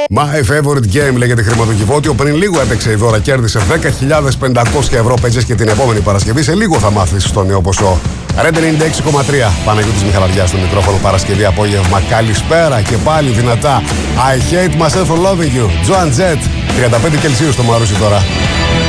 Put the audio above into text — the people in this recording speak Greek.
My favorite game λέγεται χρηματοκιβώτιο. Πριν λίγο έπαιξε η δώρα, κέρδισε 10.500 ευρώ. Παίζεις και την επόμενη Παρασκευή. Σε λίγο θα μάθεις το νέο ποσό. Red 96,3. Παναγιώτης Μιχαλαριάς στο μικρόφωνο, Παρασκευή απόγευμα. Καλησπέρα και πάλι δυνατά. I hate myself for loving you. Joan Jett. 35 Κελσίου στο Μαρούσι τώρα.